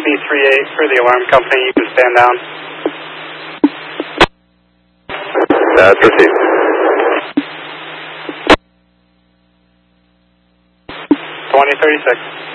C38 for the alarm company. You can stand down. That's received. 2036.